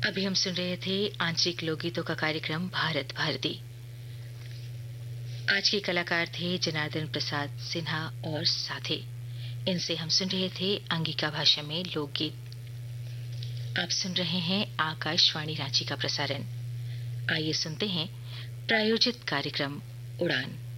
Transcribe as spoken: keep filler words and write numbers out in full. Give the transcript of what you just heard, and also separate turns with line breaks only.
अभी हम सुन रहे थे आंचलिक लोकगीतों का कार्यक्रम भारत भारती। आज के कलाकार थे जनार्दन प्रसाद सिन्हा और साथी। इनसे हम सुन रहे थे अंगिका भाषा में लोकगीत। आप सुन रहे हैं आकाशवाणी रांची का प्रसारण। आइए सुनते हैं प्रायोजित कार्यक्रम उड़ान।